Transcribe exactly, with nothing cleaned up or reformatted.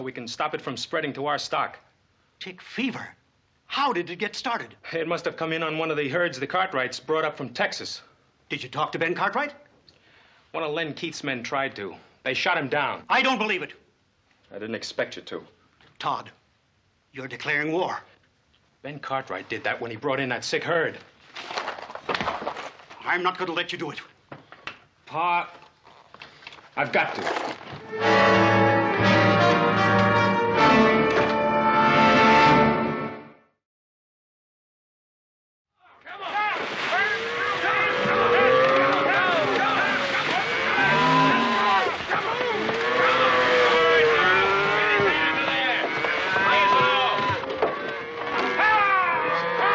We can stop it from spreading to our stock. Tick fever? How did it get started? It must have come in on one of the herds the Cartwrights brought up from Texas. Did you talk to Ben Cartwright? One of Len Keith's men tried to. They shot him down. I don't believe it. I didn't expect you to. Todd, you're declaring war. Ben Cartwright did that when he brought in that sick herd. I'm not going to let you do it. Pa, I've got to.